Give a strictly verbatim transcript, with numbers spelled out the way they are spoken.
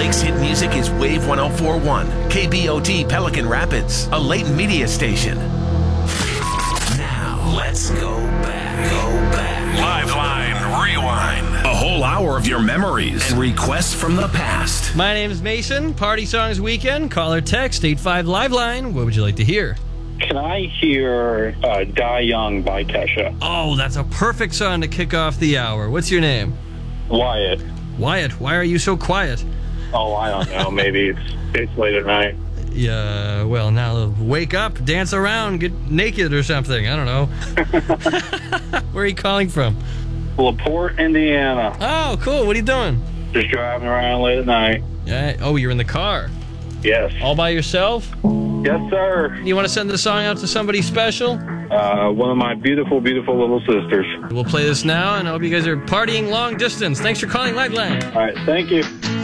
Lake's hit music is Wave one oh four point one, K B O T Pelican Rapids, a Leighton Media station. Now, let's go back. Go back. Liveline Rewind. A whole hour of your memories and requests from the past. My name is Mason. Party Songs Weekend. Call or text eight five Liveline. What would you like to hear? Can I hear uh, Die Young by Kesha? Oh, that's a perfect song to kick off the hour. What's your name? Wyatt. Wyatt, why are you so quiet? Oh, I don't know. Maybe it's it's late at night. Yeah, well, now wake up, dance around, get naked or something. I don't know. Where are you calling from? LaPorte, Indiana. Oh, cool. What are you doing? Just driving around late at night. Yeah. Oh, you're in the car. Yes. All by yourself? Yes, sir. You want to send the song out to somebody special? Uh, one of my beautiful, beautiful little sisters. We'll play this now, and I hope you guys are partying long distance. Thanks for calling Liveline. All right. Thank you.